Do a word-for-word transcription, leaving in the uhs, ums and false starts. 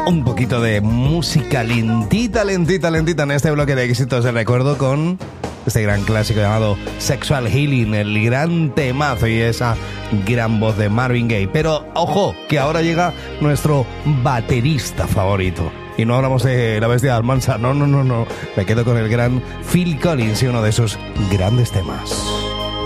Un poquito de música lentita, lentita, lentita en este bloque de éxitos de recuerdo con este gran clásico llamado Sexual Healing, el gran temazo y esa gran voz de Marvin Gaye. Pero ojo, que ahora llega nuestro baterista favorito. Y no hablamos de la bestia de Almanza, no, no, no, no. Me quedo con el gran Phil Collins y uno de sus grandes temas.